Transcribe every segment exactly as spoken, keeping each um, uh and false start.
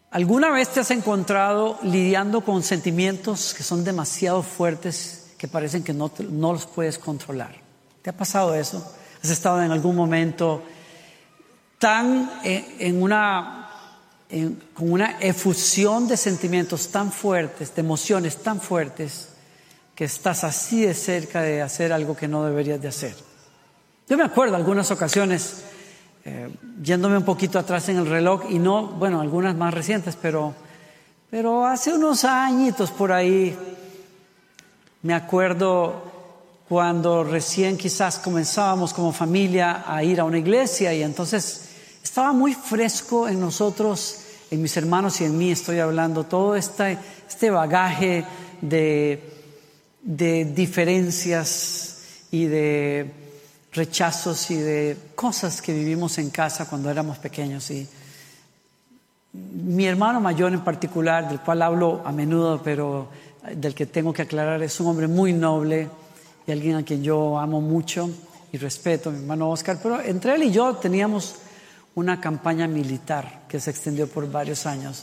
¿Alguna vez te has encontrado lidiando con sentimientos que son demasiado fuertes, que parecen que no, te, no los puedes controlar? ¿Te ha pasado eso? ¿Has estado en algún momento tan en, en una, en, con una efusión de sentimientos tan fuertes, de emociones tan fuertes, que estás así de cerca de hacer algo que no deberías de hacer? Yo me acuerdo algunas ocasiones, eh, yéndome un poquito atrás en el reloj, y no, bueno, algunas más recientes, pero, pero hace unos añitos por ahí, me acuerdo cuando recién quizás comenzábamos como familia a ir a una iglesia, y entonces estaba muy fresco en nosotros, en mis hermanos y en mí estoy hablando, todo este, este bagaje de, de diferencias y de rechazos y de cosas que vivimos en casa cuando éramos pequeños. Y mi hermano mayor en particular, del cual hablo a menudo, pero del que tengo que aclarar, es un hombre muy noble y alguien a quien yo amo mucho y respeto, mi hermano Oscar. Pero entre él y yo teníamos una campaña militar que se extendió por varios años,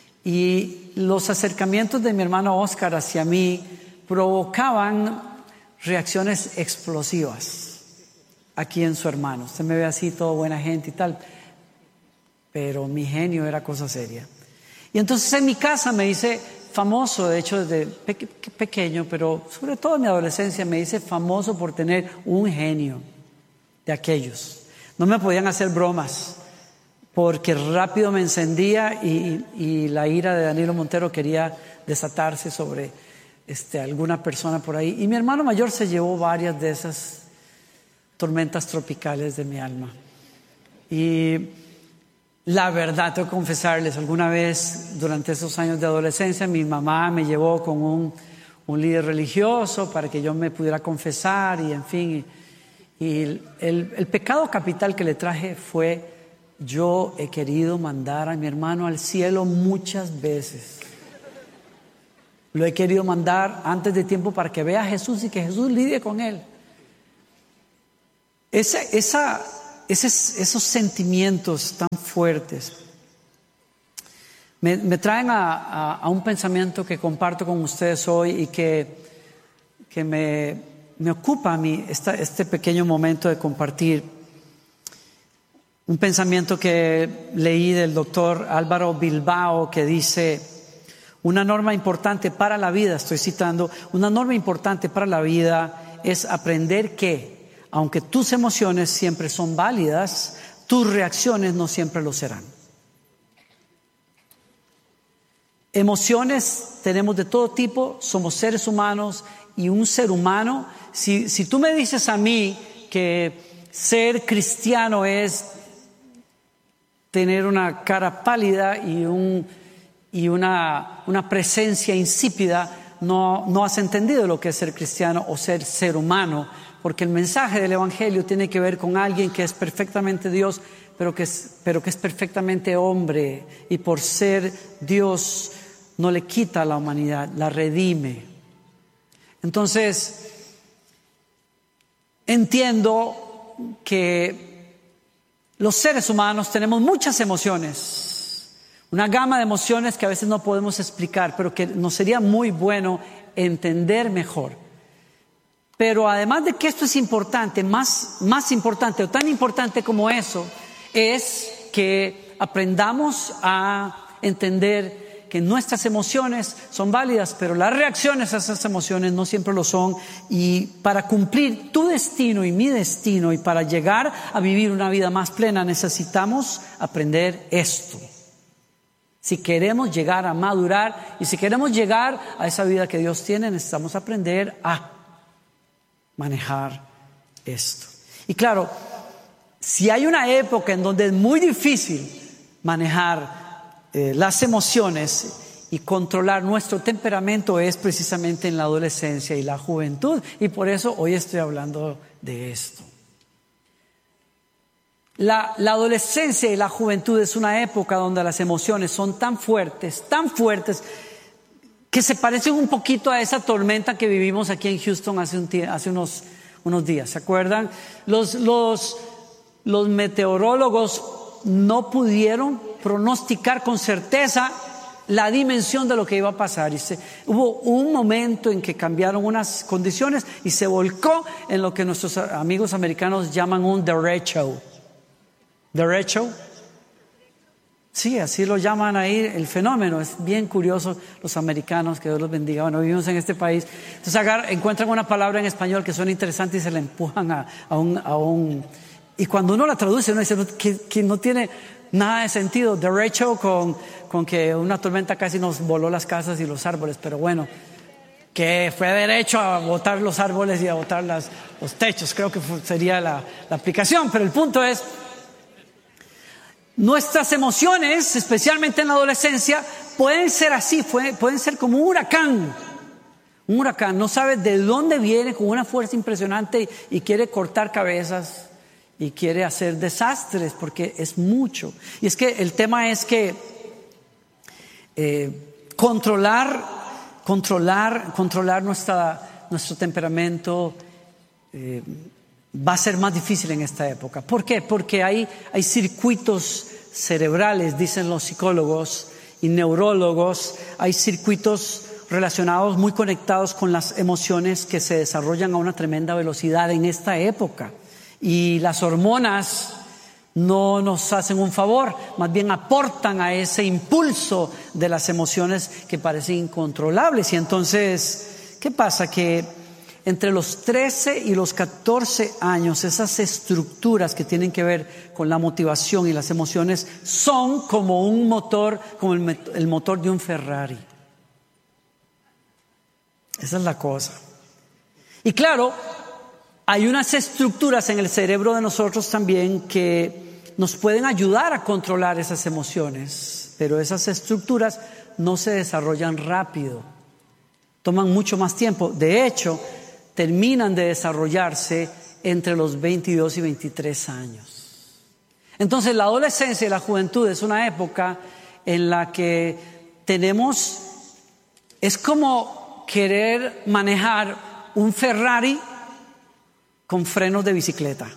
y los acercamientos de mi hermano Oscar hacia mí provocaban reacciones explosivas aquí en su hermano. Usted me ve así, todo buena gente y tal, pero mi genio era cosa seria. Y entonces en mi casa me hice famoso, de hecho desde pe- pequeño, pero sobre todo en mi adolescencia me hice famoso por tener un genio de aquellos. No me podían hacer bromas, porque rápido me encendía y, y la ira de Danilo Montero quería desatarse sobre este, alguna persona por ahí. Y mi hermano mayor se llevó varias de esas tormentas tropicales de mi alma. Y la verdad, tengo que confesarles, alguna vez durante esos años de adolescencia mi mamá me llevó con un, un líder religioso para que yo me pudiera confesar, y en fin, y, y el, el pecado capital que le traje fue: yo he querido mandar a mi hermano al cielo muchas veces. Lo he querido mandar antes de tiempo para que vea a Jesús y que Jesús lidie con él. Esa, esa, esos, esos sentimientos tan fuertes me, me traen a, a, a un pensamiento que comparto con ustedes hoy y que, que me, me ocupa a mí esta, este pequeño momento de compartir. Un pensamiento que leí del doctor Álvaro Bilbao, que dice: una norma importante para la vida, estoy citando, una norma importante para la vida es aprender que aunque tus emociones siempre son válidas, tus reacciones no siempre lo serán. Emociones tenemos de todo tipo, somos seres humanos, y un ser humano, si, si tú me dices a mí que ser cristiano es tener una cara pálida y, un, y una, una presencia insípida, no, no has entendido lo que es ser cristiano o ser ser humano. Porque el mensaje del Evangelio tiene que ver con alguien que es perfectamente Dios, pero que es, pero que es perfectamente hombre, y por ser Dios no le quita a la humanidad, la redime. Entonces, entiendo que los seres humanos tenemos muchas emociones, una gama de emociones que a veces no podemos explicar, pero que nos sería muy bueno entender mejor. Pero además de que esto es importante, más, más importante o tan importante como eso, es que aprendamos a entender que nuestras emociones son válidas, pero las reacciones a esas emociones no siempre lo son. Y para cumplir tu destino y mi destino, y para llegar a vivir una vida más plena, necesitamos aprender esto. Si queremos llegar a madurar y si queremos llegar a esa vida que Dios tiene, necesitamos aprender a manejar esto. Y claro, si hay una época en donde es muy difícil manejar eh, las emociones y controlar nuestro temperamento, es precisamente en la adolescencia y la juventud, y por eso hoy estoy hablando de esto. La, la adolescencia y la juventud es una época donde las emociones son tan fuertes, tan fuertes, que se parecen un poquito a esa tormenta que vivimos aquí en Houston hace, un tie- hace unos, unos días. ¿Se acuerdan? Los, los, los meteorólogos no pudieron pronosticar con certeza la dimensión de lo que iba a pasar. Y se, hubo un momento en que cambiaron unas condiciones y se volcó en lo que nuestros amigos americanos llaman un derecho. ¿Derecho? Sí, así lo llaman ahí el fenómeno. Es bien curioso los americanos, que Dios los bendiga. Bueno, vivimos en este país. Entonces agar, encuentran una palabra en español que suena interesante y se la empujan a, a, un, a un... Y cuando uno la traduce, uno dice que, que no tiene nada de sentido. Derecho con, con que una tormenta casi nos voló las casas y los árboles. Pero bueno, que fue derecho a botar los árboles y a botar las, los techos. Creo que fue, sería la, la aplicación. Pero el punto es... Nuestras emociones, especialmente en la adolescencia, pueden ser así, pueden ser como un huracán. Un huracán, no sabes de dónde viene, con una fuerza impresionante y, y quiere cortar cabezas y quiere hacer desastres porque es mucho. Y es que el tema es que eh, controlar, controlar, controlar nuestra, nuestro temperamento eh, va a ser más difícil en esta época. ¿Por qué? Porque hay, hay circuitos cerebrales, dicen los psicólogos y neurólogos, hay circuitos relacionados, muy conectados con las emociones que se desarrollan a una tremenda velocidad en esta época. Y las hormonas no nos hacen un favor, más bien aportan a ese impulso de las emociones que parecen incontrolables. Y entonces, ¿qué pasa? Que entre los trece y los catorce años, esas estructuras que tienen que ver con la motivación y las emociones son como un motor, como el, el motor de un Ferrari. Esa es la cosa. Y claro, hay unas estructuras en el cerebro de nosotros también que nos pueden ayudar a controlar esas emociones, pero esas estructuras no se desarrollan rápido, toman mucho más tiempo. De hecho, terminan de desarrollarse entre los veintidós y veintitrés años. Entonces la adolescencia y la juventud es una época en la que tenemos, es como querer manejar un Ferrari con frenos de bicicleta.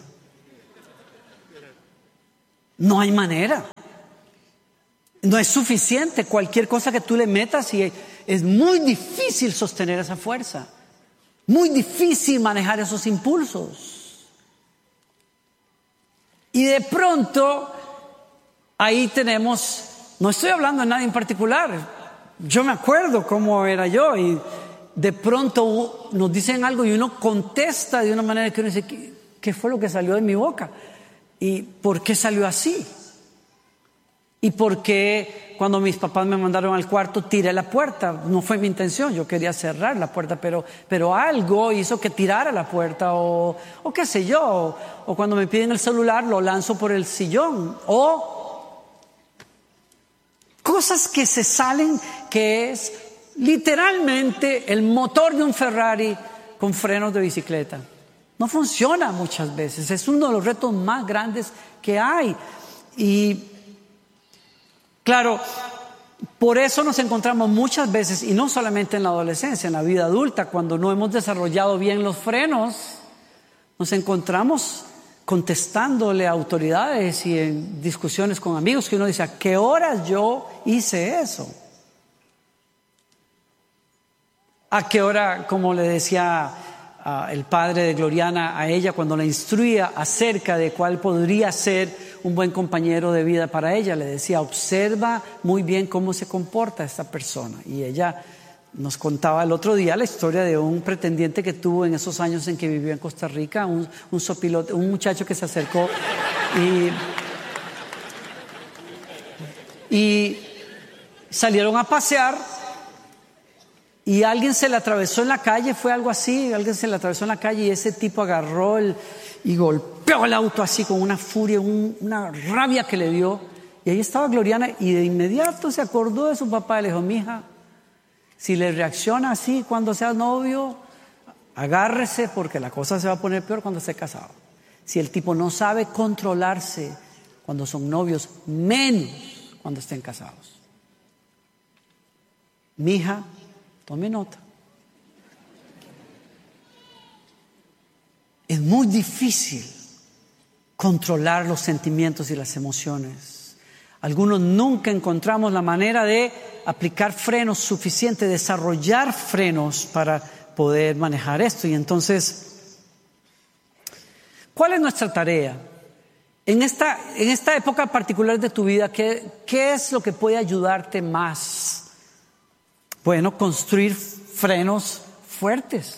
No hay manera. No es suficiente. Cualquier cosa que tú le metas y es muy difícil sostener esa fuerza. Muy difícil manejar esos impulsos. Y de pronto, ahí tenemos, no estoy hablando de nadie en particular, yo me acuerdo cómo era yo y de pronto nos dicen algo y uno contesta de una manera que uno dice, ¿qué, qué fue lo que salió de mi boca? ¿Y por qué salió así? ¿Y por qué cuando mis papás me mandaron al cuarto tiré la puerta? No fue mi intención, yo quería cerrar la puerta, pero, pero algo hizo que tirara la puerta o, o qué sé yo, o, o cuando me piden el celular lo lanzo por el sillón, o cosas que se salen, que es literalmente el motor de un Ferrari con frenos de bicicleta. No funciona muchas veces, es uno de los retos más grandes que hay. Y claro, por eso nos encontramos muchas veces, y no solamente en la adolescencia, en la vida adulta, cuando no hemos desarrollado bien los frenos, nos encontramos contestándole a autoridades y en discusiones con amigos que uno dice, ¿a qué horas yo hice eso? ¿A qué hora, como le decía uh, el padre de Gloriana a ella cuando la instruía acerca de cuál podría ser un buen compañero de vida para ella? Le decía, observa muy bien cómo se comporta esta persona. Y ella nos contaba el otro día la historia de un pretendiente que tuvo en esos años en que vivió en Costa Rica, un, un sopilote, un muchacho que se acercó y, y salieron a pasear y alguien se le atravesó en la calle, fue algo así, alguien se le atravesó en la calle y ese tipo agarró el, y golpeó el auto así con una furia, un, una rabia que le dio. Y ahí estaba Gloriana y de inmediato se acordó de su papá y le dijo, mija, si le reacciona así cuando sea novio, agárrese porque la cosa se va a poner peor cuando esté casado. Si el tipo no sabe controlarse cuando son novios, menos cuando estén casados. Mija, tome nota. Es muy difícil controlar los sentimientos y las emociones Algunos nunca encontramos la manera de aplicar frenos suficientes, desarrollar frenos para poder manejar esto. Y entonces, ¿cuál es nuestra tarea? En esta, en esta época particular de tu vida, ¿qué, qué es lo que puede ayudarte más? Bueno, construir frenos fuertes.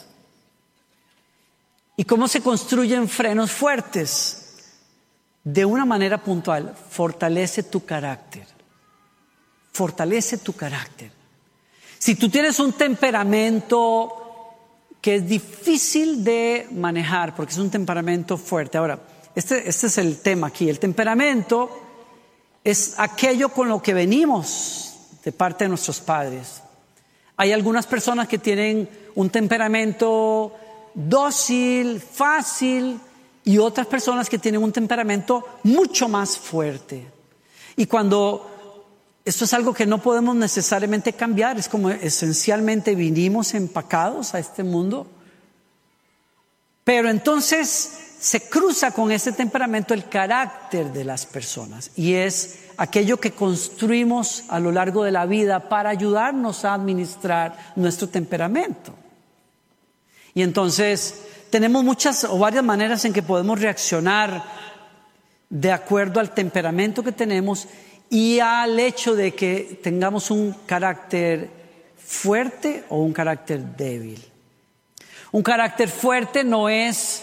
¿Y cómo se construyen frenos fuertes? De una manera puntual, fortalece tu carácter. Fortalece tu carácter. Si tú tienes un temperamento que es difícil de manejar, porque es un temperamento fuerte. Ahora, este, este es el tema aquí. El temperamento es aquello con lo que venimos de parte de nuestros padres. Hay algunas personas que tienen un temperamento dócil, fácil, y otras personas que tienen un temperamento mucho más fuerte. Y cuando esto es algo que no podemos necesariamente cambiar, es como esencialmente vinimos empacados a este mundo, pero entonces se cruza con ese temperamento el carácter de las personas, y es aquello que construimos a lo largo de la vida para ayudarnos a administrar nuestro temperamento. Y entonces tenemos muchas o varias maneras en que podemos reaccionar de acuerdo al temperamento que tenemos y al hecho de que tengamos un carácter fuerte o un carácter débil. Un carácter fuerte no es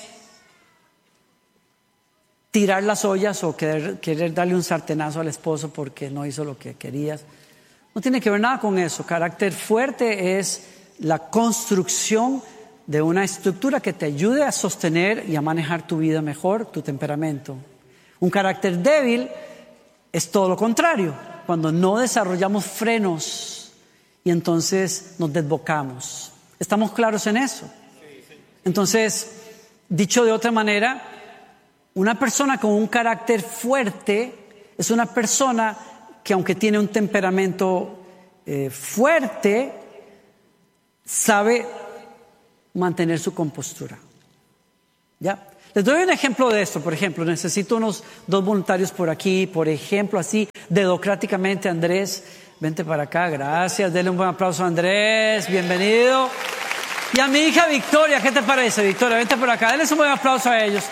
tirar las ollas o querer, querer darle un sartenazo al esposo porque no hizo lo que querías. No tiene que ver nada con eso. Carácter fuerte es la construcción de una estructura que te ayude a sostener y a manejar tu vida mejor, tu temperamento. Un carácter débil es todo lo contrario, cuando no desarrollamos frenos y entonces nos desbocamos. ¿Estamos claros en eso? Entonces, dicho de otra manera, una persona con un carácter fuerte es una persona que, aunque tiene un temperamento eh, fuerte, sabe mantener su compostura. ¿Ya? Les doy un ejemplo de esto. Por ejemplo, necesito unos dos voluntarios por aquí. Por ejemplo, así, dedocráticamente, Andrés, vente para acá. Gracias. Denle un buen aplauso a Andrés. Bienvenido. Y a mi hija Victoria, ¿qué te parece, Victoria? Vente por acá. Denles un buen aplauso a ellos.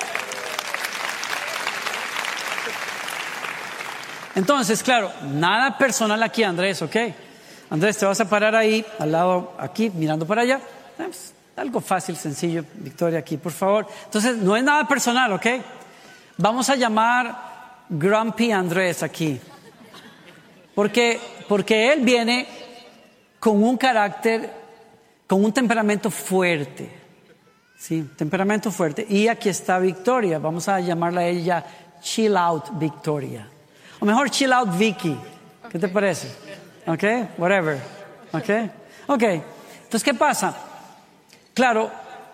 Entonces, claro, nada personal aquí, Andrés, ¿ok? Andrés, te vas a parar ahí, al lado, aquí, mirando para allá. Pues, algo fácil, sencillo, Victoria, aquí, por favor. Entonces, no es nada personal, ¿ok? Vamos a llamar Grumpy Andrés aquí. Porque, porque él viene con un carácter, con un temperamento fuerte. Sí, temperamento fuerte. Y aquí está Victoria. Vamos a llamarla a ella Chill Out Victoria. O mejor Chill Out Vicky. ¿Qué te parece? ¿Ok? Whatever. ¿Ok? Ok. Entonces, ¿qué pasa? Claro,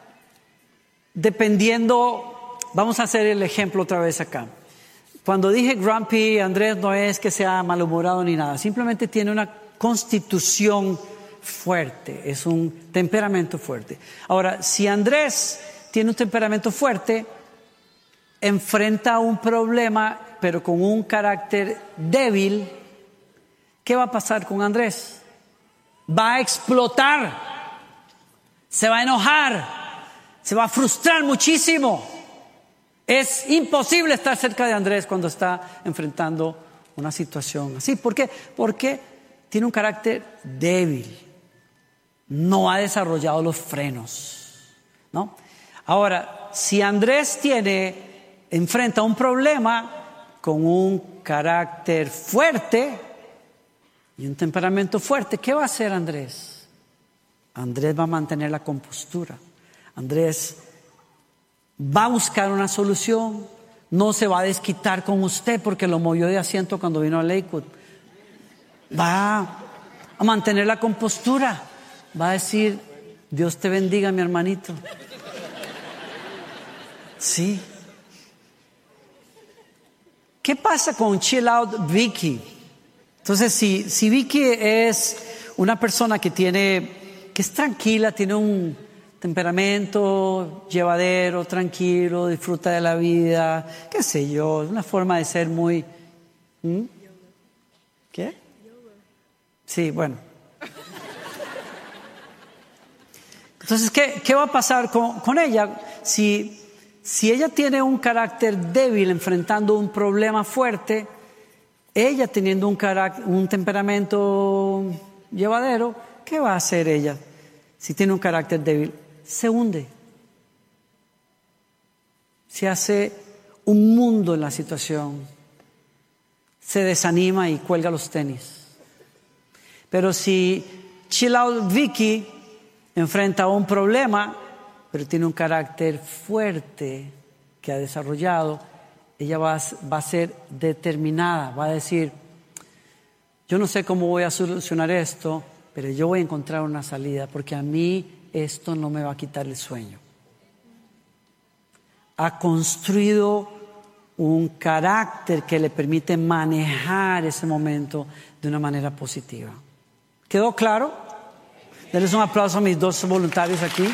dependiendo, vamos a hacer el ejemplo otra vez acá. Cuando dije grumpy, Andrés no es que sea malhumorado ni nada, simplemente tiene una constitución fuerte, es un temperamento fuerte. Ahora, si Andrés tiene un temperamento fuerte, enfrenta un problema, pero con un carácter débil, ¿qué va a pasar con Andrés? Va a explotar. Se va a enojar, se va a frustrar muchísimo. Es imposible estar cerca de Andrés cuando está enfrentando una situación así. ¿Por qué? Porque tiene un carácter débil. No ha desarrollado los frenos, ¿no? Ahora, si Andrés tiene, enfrenta un problema con un carácter fuerte y un temperamento fuerte, ¿qué va a hacer Andrés? Andrés va a mantener la compostura. Andrés va a buscar una solución. No se va a desquitar con usted porque lo movió de asiento cuando vino a Lakewood. Va a mantener la compostura. Va a decir, Dios te bendiga, mi hermanito. Sí. ¿Qué pasa con Chill Out Vicky? Entonces, si, si Vicky es una persona que tiene... que es tranquila, tiene un temperamento llevadero, tranquilo, disfruta de la vida, qué sé yo, una forma de ser muy ¿hmm? ¿Qué? Sí, bueno. Entonces, ¿qué, qué va a pasar con, con ella? Si, si ella tiene un carácter débil enfrentando un problema fuerte, ella teniendo un, caract- un temperamento llevadero, ¿qué va a hacer ella si tiene un carácter débil? Se hunde. Se hace un mundo en la situación. Se desanima y cuelga los tenis. Pero si Chill Out Vicky enfrenta un problema, pero tiene un carácter fuerte que ha desarrollado, ella va a, va a ser determinada, va a decir, yo no sé cómo voy a solucionar esto, pero yo voy a encontrar una salida, porque a mí esto no me va a quitar el sueño. Ha construido un carácter que le permite manejar ese momento de una manera positiva. ¿Quedó claro? Denles un aplauso a mis dos voluntarios aquí.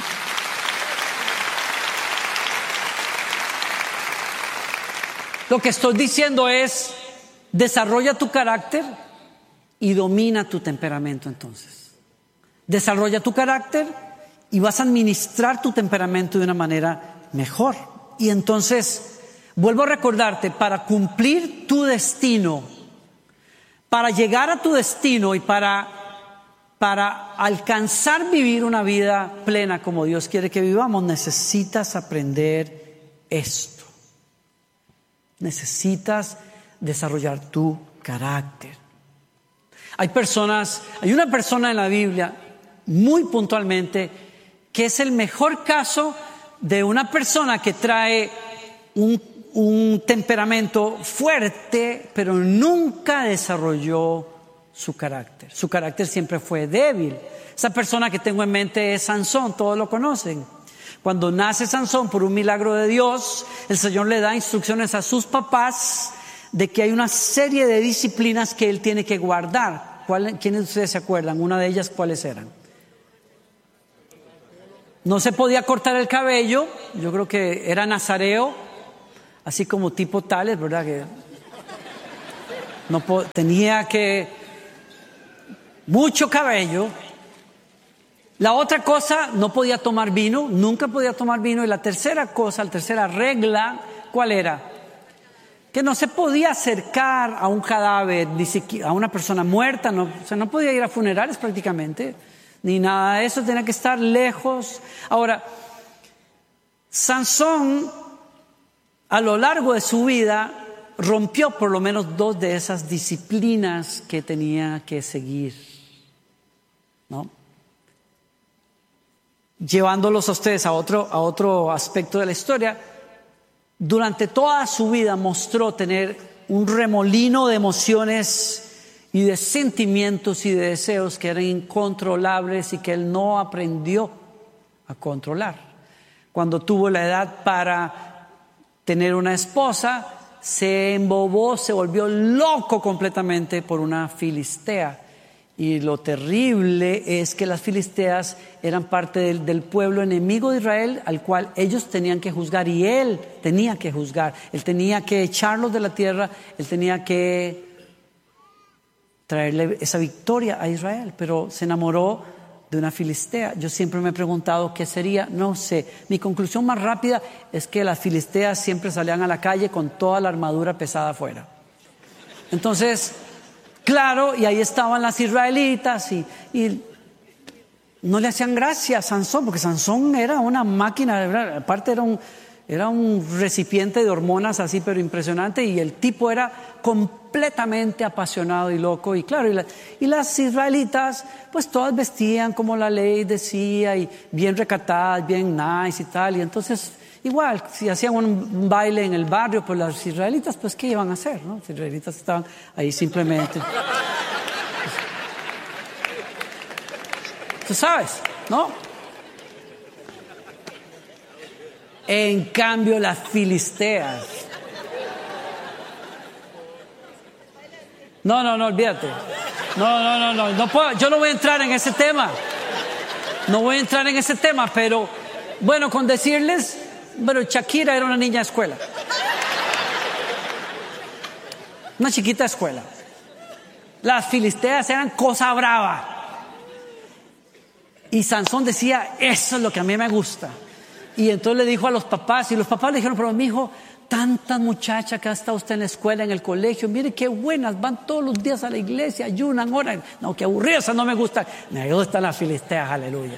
Lo que estoy diciendo es, desarrolla tu carácter y domina tu temperamento entonces. Desarrolla tu carácter y vas a administrar tu temperamento de una manera mejor. Y entonces, vuelvo a recordarte, para cumplir tu destino, para llegar a tu destino y para, para alcanzar vivir una vida plena como Dios quiere que vivamos, necesitas aprender esto. Necesitas desarrollar tu carácter. Hay personas, hay una persona en la Biblia, muy puntualmente, que es el mejor caso de una persona que trae un, un temperamento fuerte, pero nunca desarrolló su carácter. Su carácter siempre fue débil. Esa persona que tengo en mente es Sansón, todos lo conocen. Cuando nace Sansón por un milagro de Dios, el Señor le da instrucciones a sus papás de que hay una serie de disciplinas que él tiene que guardar. ¿Cuál, ¿Quiénes de ustedes se acuerdan? Una de ellas, ¿cuáles eran? No se podía cortar el cabello, yo creo que era nazareo, así como tipo Tales, ¿verdad? Que no po- tenía que mucho cabello. La otra cosa, no podía tomar vino, nunca podía tomar vino. Y la tercera cosa, la tercera regla, ¿cuál era? Que no se podía acercar a un cadáver, ni siquiera a una persona muerta, no, o sea, no podía ir a funerales prácticamente, ni nada de eso, tenía que estar lejos. Ahora, Sansón, a lo largo de su vida, rompió por lo menos dos de esas disciplinas que tenía que seguir, ¿no? Llevándolos a ustedes a otro, a otro aspecto de la historia, durante toda su vida mostró tener un remolino de emociones y de sentimientos y de deseos que eran incontrolables y que él no aprendió a controlar. Cuando tuvo la edad para tener una esposa, se embobó, se volvió loco completamente por una filistea. Y lo terrible es que las filisteas eran parte del, del pueblo enemigo de Israel, al cual ellos tenían que juzgar, y él tenía que juzgar. Él tenía que echarlos de la tierra, él tenía que traerle esa victoria a Israel, pero se enamoró de una filistea. Yo siempre me he preguntado qué sería, no sé. Mi conclusión más rápida es que las filisteas siempre salían a la calle con toda la armadura pesada afuera. Entonces, claro, y ahí estaban las israelitas y, y no le hacían gracia a Sansón, porque Sansón era una máquina, aparte era un, era un recipiente de hormonas así, pero impresionante, y el tipo era completamente apasionado y loco. Y claro, y, la, y las israelitas, pues todas vestían como la ley decía, y bien recatadas, bien nice y tal, y entonces igual, si hacían un baile en el barrio, pues las israelitas, pues ¿qué iban a hacer? ¿No? Las israelitas estaban ahí simplemente. Tú sabes, ¿no? En cambio, las filisteas. No, no, no, olvídate. No, no, no, no, no puedo, yo no voy a entrar en ese tema. No voy a entrar en ese tema, pero bueno, con decirles, pero Shakira era una niña de escuela. Una chiquita de escuela. Las filisteas eran cosa brava. Y Sansón decía, eso es lo que a mí me gusta. Y entonces le dijo a los papás, y los papás le dijeron, pero mi hijo, tantas muchachas que ha estado usted en la escuela, en el colegio, mire qué buenas, van todos los días a la iglesia, ayunan, oran. No, qué aburridas, esas no me gustan. Me gustan las filisteas, aleluya.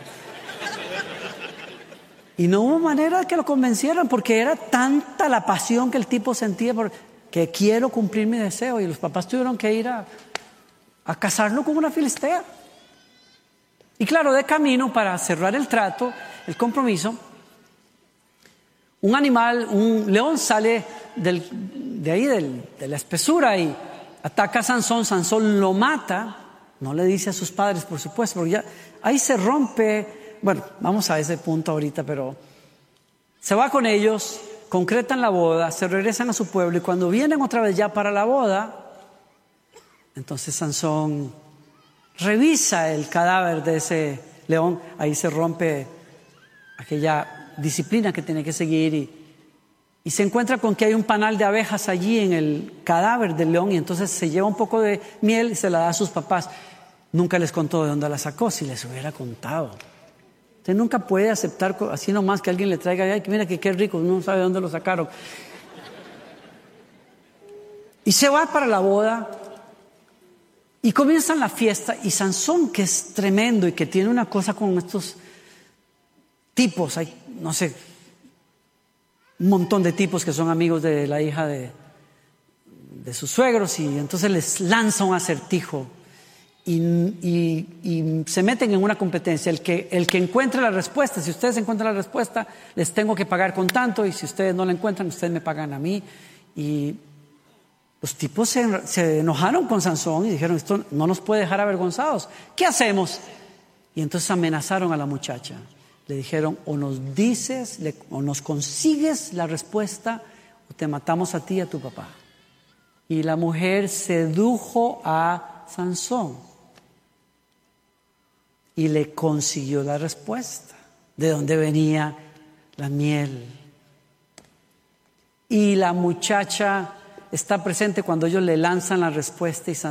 Y no hubo manera de que lo convencieran, porque era tanta la pasión que el tipo sentía, por, que quiero cumplir mi deseo. Y los papás tuvieron que ir a, a casarlo con una filistea. Y claro, de camino, para cerrar el trato, el compromiso, un animal, un león sale del, de ahí, del, de la espesura, y ataca a Sansón. Sansón lo mata. No le dice a sus padres, por supuesto, porque ya ahí se rompe. Bueno, vamos a ese punto ahorita, pero se va con ellos, concretan la boda, se regresan a su pueblo, y cuando vienen otra vez ya para la boda, entonces Sansón revisa el cadáver de ese león. Ahí se rompe aquella disciplina que tiene que seguir, y, y se encuentra con que hay un panal de abejas allí en el cadáver del león, y entonces se lleva un poco de miel y se la da a sus papás. Nunca les contó de dónde la sacó. Si les hubiera contado. Usted nunca puede aceptar así nomás que alguien le traiga, ay, mira que qué rico, no sabe de dónde lo sacaron. Y se va para la boda y comienzan la fiesta, y Sansón, que es tremendo y que tiene una cosa con estos tipos, hay, no sé, un montón de tipos que son amigos de la hija de, de sus suegros, y entonces les lanza un acertijo. Y, y, y se meten en una competencia. El que, el que encuentre la respuesta, si ustedes encuentran la respuesta, les tengo que pagar con tanto, y si ustedes no la encuentran, ustedes me pagan a mí. Y los tipos se, se enojaron con Sansón y dijeron, esto no nos puede dejar avergonzados. ¿Qué hacemos? Y entonces amenazaron a la muchacha. Le dijeron, o nos dices, le, o nos consigues la respuesta, o te matamos a ti y a tu papá. Y la mujer sedujo a Sansón y le consiguió la respuesta de dónde venía la miel. Y la muchacha está presente cuando ellos le lanzan la respuesta, y Sansón